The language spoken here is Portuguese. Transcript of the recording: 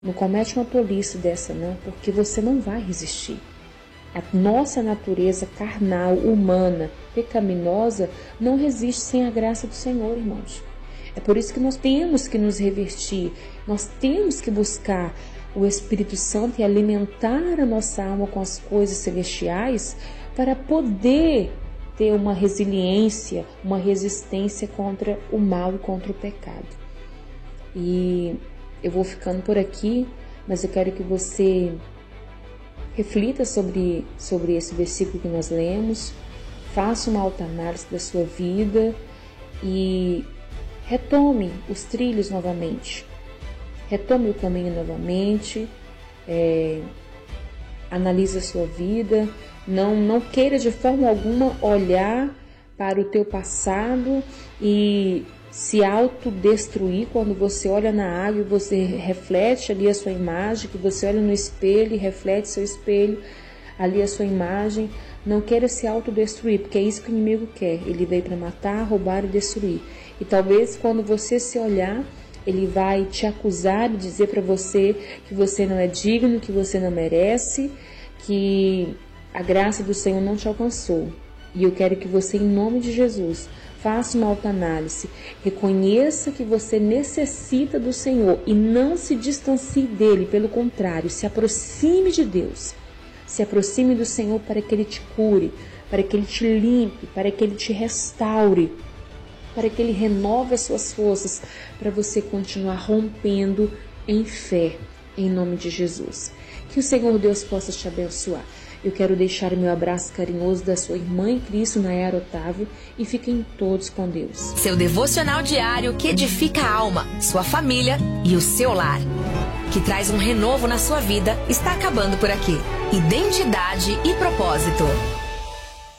Não comete uma tolice dessa não, porque você não vai resistir. A nossa natureza carnal, humana, pecaminosa, não resiste sem a graça do Senhor, irmãos. É por isso que nós temos que nos revertir, nós temos que buscar o Espírito Santo e alimentar a nossa alma com as coisas celestiais para poder ter uma resiliência, uma resistência contra o mal e contra o pecado. E eu vou ficando por aqui, mas eu quero que você reflita sobre esse versículo que nós lemos, faça uma autoanálise da sua vida e retome os trilhos novamente, retome o caminho novamente, analise a sua vida, não queira de forma alguma olhar para o teu passado e se autodestruir. Quando você olha na água e você reflete ali a sua imagem, que você olha no espelho e reflete seu espelho, ali a sua imagem, não queira se autodestruir, porque é isso que o inimigo quer. Ele veio para matar, roubar e destruir. E talvez quando você se olhar, ele vai te acusar e dizer para você que você não é digno, que você não merece, que a graça do Senhor não te alcançou. E eu quero que você, em nome de Jesus, faça uma autoanálise, reconheça que você necessita do Senhor e não se distancie dele, pelo contrário, se aproxime de Deus, se aproxime do Senhor para que ele te cure, para que ele te limpe, para que ele te restaure, para que ele renove as suas forças, para você continuar rompendo em fé, em nome de Jesus. Que o Senhor Deus possa te abençoar. Eu quero deixar o meu abraço carinhoso da sua irmã em Cristo, Nayara Otávio, e fiquem todos com Deus. Seu devocional diário que edifica a alma, sua família e o seu lar, que traz um renovo na sua vida, está acabando por aqui. Identidade e propósito.